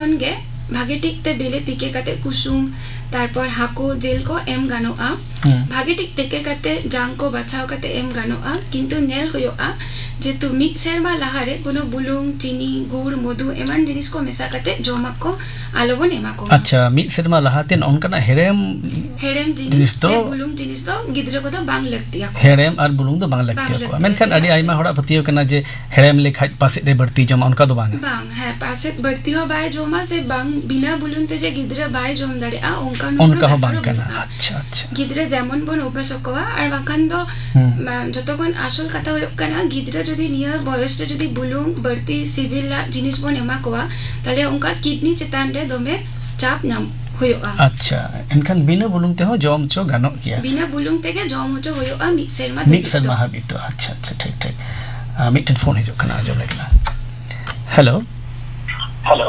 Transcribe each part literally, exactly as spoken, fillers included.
ᱡᱚᱠᱷᱚᱱ ᱜᱮ ᱵᱷᱟᱜᱮ ᱴᱷᱤᱠ তে বেলে টিকে কাতে কুসুম তারপর হাকো জেল কো এম গানোआ ভাগে ঠিক টিকে কাতে জাং কো বাছাও কাতে এম গানোआ কিন্তু নেল হয়োआ যেহেতু মিট সেরমা লাহারে কোনো বুলুং চিনি গুড় মধু এমান জিনিস কো মেশা কাতে জমা কো আলোবন এমা কো আচ্ছা মিট সেরমা লাহাতে অনকানা হেরেম হেরেম জিনিস তো বুলুং জিনিস তো গিদ্রা কো তো বাং লাগতিয়া হেরেম আর বুলুং তো বাং লাগতিয়া কো মেনখান আডি আইমা হড়া পতিयो कना जे हेरेम लेखाज पासे रे बढ़ती जमा उनका तो बांग बांग है पासे बढ़ती हो बाय जोमा से बांग बिना बुलुन ते जे गिद्रा बाय जोम दाड़े आ उनका उनका हो बांग कना अच्छा अच्छा गिद्रा जेमन बन उपसकवा और बाखान दो जतोकन आसल कथा होय कना गिद्रा जदी निया बयस रे जदी बुलुं बढ़ती सिविल जिनिस बन एमा कोआ ताले उनका किडनी चेतान रे दोमे चाप नाम होयोआ अच्छा एनखान बिना बुलुं ते हो जम चो गानो किया बिना बुलुं ते के जम चो होयोआ मिट सेरमा मिट सेरमा हाबि तो अच्छा अच्छा ठीक ठीक मिटन फोन हिजो कना आजो लगला हेलो हेलो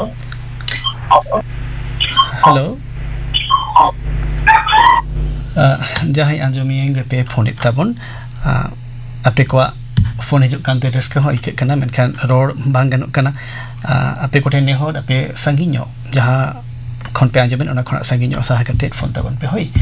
हेलो जहां आजमी इंगे पे फोन इताबन आपे को फोन हिजो कानते रस्का हो इके कना मेनखान रोड बांग गानो कना आपे कोठे नेहर आपे संगिño जहां खन पे आजबेन ओना खना संगिño साहा कते फोन तबन पे होई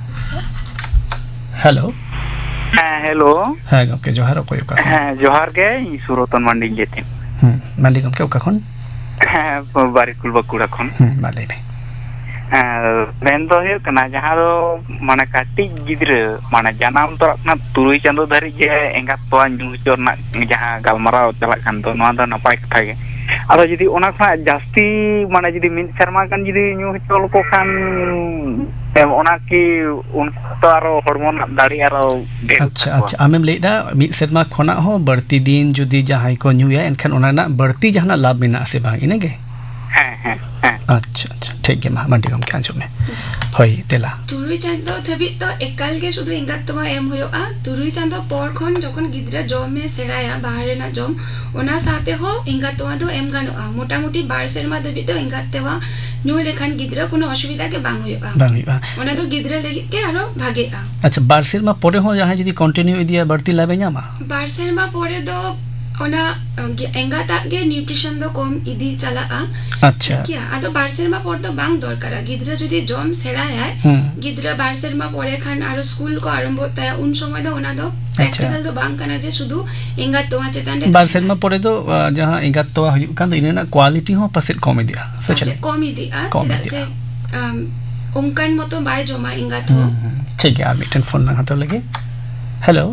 हेलो हेलो हाँ गमके जोहार कोई का हाँ जोहार के सुरतन मंडी जेते हम्म मंडी गमके ओका खन हाँ बारिकुल बकुड़ा खन हम्म माले में मेन दो है कना जहां दो माने काटी गिद्रे माने जनाम तो ना तुरुई चंदो धरी जे एंगा तो न्यूज ना जहां गलमराव चला कान तो नवा दो नपाय कथा गे आरो जदी ओना खा जास्ती माने जदी मिन शर्मा कान जदी न्यू चल को खान ओना की उन तो आरो हार्मोन दाड़ी आरो अच्छा अच्छा आमेम लेदा मिन शर्मा खना हो बढ़ती दिन जदी जहां को न्यू या एनखान ओना ना बढ़ती जहां लाभ बिना से भाग इनेगे हां हां अच्छा अच्छा ठीक है मंडी गम क्या जो में होई तेला तुरुई चांदो थबि तो एकाल के शुद्ध इंगात तमा एम होयोआ तुरुई चांदो पर खन जखन गिद्रा जम में सेराया बाहरे ना जम ओना साथे हो इंगात तमा तो एम गानोआ मोटा मोटी बार सेरमा दबि तो इंगात तेवा न्यू लेखान गिद्रा कोनो असुविधा के बांग होयोआ बांग होयोआ ओना तो गिद्रा लगे के आरो भागेआ अच्छा बार सेरमा परे हो जहां जदी कंटिन्यू इदिया बढ़ती लाबे न्यामा बार सेरमा परे दो ओना एंगाता के न्यूट्रिशन दो कम इदी चला आ अच्छा क्या आदो बारसेरमा पड़ तो बांग दरकार गिद्रा जदी जम सेरा है गिद्रा बारसेरमा पड़े खान आरो स्कूल को आरंभ होता है उन समय दो ओना दो प्रैक्टिकल दो बांग कना जे शुधु एंगात तो चेतान रे बारसेरमा पड़े तो जहां एंगात तो हुयु कान तो इनेना क्वालिटी हो पसेट कम इदिया सचले कम इदिया चेदा से उनकन मतो बाय जमा एंगात हो ठीक है आ मिटन फोन लगा तो लगे हेलो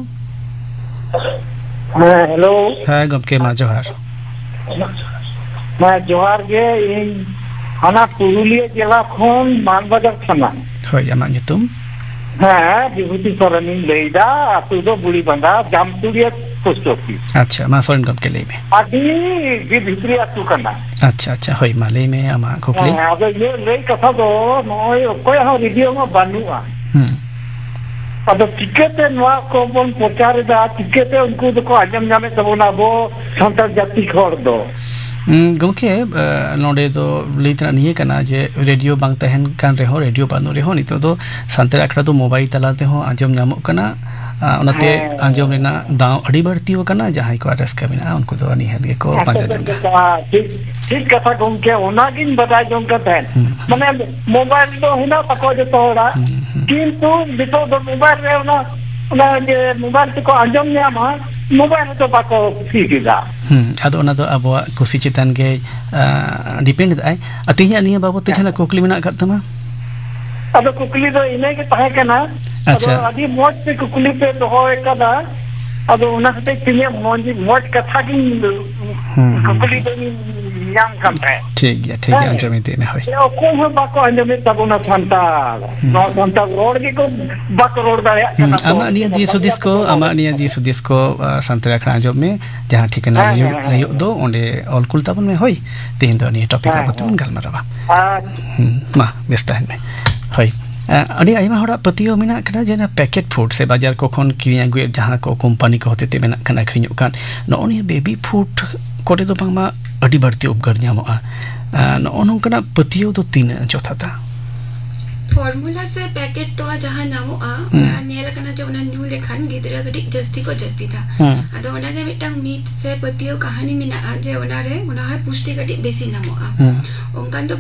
हाँ हेलो हाँ गमके मा जोहार मा जोहार गे इन हना पुरुलिया जिला खन मानबाजार थाना होय आमा nyutum हाँ विभूति सरन लेदा आतु दो बुड़ी बंदा जामतुरिया पोस्ट ऑफिस अच्छा मा सरन गमके ले में आदि बि भितरी आतु कना अच्छा अच्छा होय मा ले में आमा खोखली हां अब ये ले कथा दो नय कोय हो रेडियो में बानुआ हम्म अब टिकेते नवा को बन प्रचार दा टिकेते उनको को आजम जामे तबना बो संताल जाति खर दो गमके नोडे दो लेतना नहीं कना जे रेडियो बांग तहन कान रे हो रेडियो बानो रे हो नितो दो संतर आखड़ा तो मोबाइल तलाते हो आजम नामो कना ओनाते आजम लेना दाव अड़ी बढ़ती हो कना जहां को रस्का बिना उनको तो नहीं है को पांच जगह ठीक ठीक कथा गमके ओनागिन बताय जों कथा माने मोबाइल तो हिना पको जे तोड़ा किंतु बितो दो मोबाइल रे ना ना जे मोबाइल को आजम न्यामा मोबाइल तो बाको सीधा हम आदो ओना तो अबो कुसी चितान के डिपेंड आय अतिया निया बाबत ते छना कोकली मेना खतमा अब कुकली तो इने के तहे कना अच्छा अभी मोट पे कुकली पे तो होए कदा अब उना से तिने मोंजी मोट कथा की कुकली तो नाम कम है ठीक है ठीक है अंजमिते में होय ओ को हो बाको अंजमित तबना संता नो संता रोड के को बाको रोड दाया कना आमा निया दी सुदिस को आमा निया दी सुदिस को संतरा खना जब में जहां ठिकाना लियो दो ओंडे ऑलकुल तबन में होय तीन दो नि टॉपिक बतन गलमरावा मा बेस्ता है होय अड़ी आइमा हड़ा पतियो मेना कना जेना पैकेट फूड से बाजार को खन किरिया गुए जहां को कंपनी को होते ते मेना कना खरियो कान नोनी बेबी फूड कोटे तो बांगमा अड़ी बढ़ती उपगर ᱧᱟᱢᱚᱜᱼᱟ नो कना पतियो तो तीन जोथाता फॉर्मूला से पैकेट तो जहां नामोआ ओना नेल कना जो ओना न्यू लेखान गिदरा गडी जस्ती को जपिदा आदो ओना के मिटंग मीट से पतियो कहानी मेना जे ओना रे ओना है पुष्टि गडी बेसी नामोआ ओंकान तो